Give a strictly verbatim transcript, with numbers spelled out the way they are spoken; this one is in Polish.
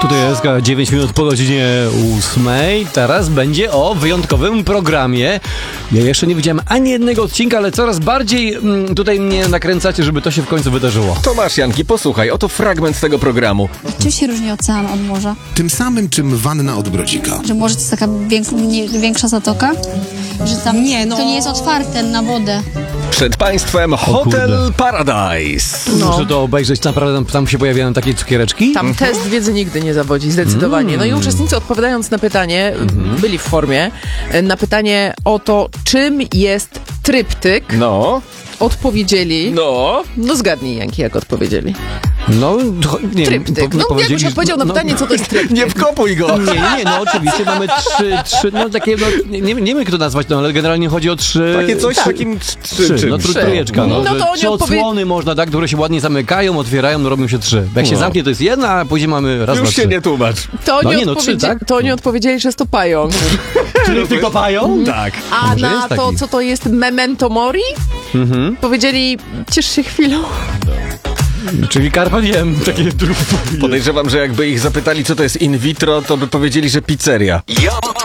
Tutaj jest dziewięć minut po godzinie ósmej. Teraz będzie o wyjątkowym programie. Ja jeszcze nie widziałem ani jednego odcinka, ale coraz bardziej mm, tutaj mnie nakręcacie, żeby to się w końcu wydarzyło. Tomasz Janki, posłuchaj, oto fragment tego programu. Czym się różni ocean od morza? Tym samym, czym wanna od brodzika. Że morze to jest taka wiek, nie, większa zatoka? Że tam Nie, no. to nie jest otwarte na wodę. Przed państwem Hotel kurde. Paradise. No. Muszę to obejrzeć, naprawdę tam się pojawiają takie cukiereczki. Tam test wiedzy nigdy nie zawodzi, zdecydowanie. No i uczestnicy, odpowiadając na pytanie, byli w formie, na pytanie o to, czym jest tryptyk, No, odpowiedzieli... no. No zgadnij, Janki, jak odpowiedzieli. No, nie Tryptyk. wiem, No jakbyś odpowiedział na pytanie, co to jest tryptyk. Nie wkopuj go. Nie, nie, nie, no oczywiście mamy trzy, trzy, no takie, no, nie, nie wiem jak to nazwać, no ale generalnie chodzi o trzy... Takie coś Tak. takim trzy, Trzy, no tr- trójeczka, no, No że to oni trzy odpowie- odsłony można, tak, które się ładnie zamykają, otwierają, no robią się trzy. Bo jak się No. zamknie, to jest jedna, a później mamy raz, Już dwa, się trzy. nie tłumacz. To oni, No nie, no, odpowiedzi- trzy, tak? to oni odpowiedzieli, że jest to pająk. Czyli tylko pają? Tak. A Może na jest to, taki. co to jest memento mori, powiedzieli, ciesz się chwilą. Czyli carpe diem, takie... Podejrzewam, że jakby ich zapytali, co to jest in vitro, to by powiedzieli, że pizzeria.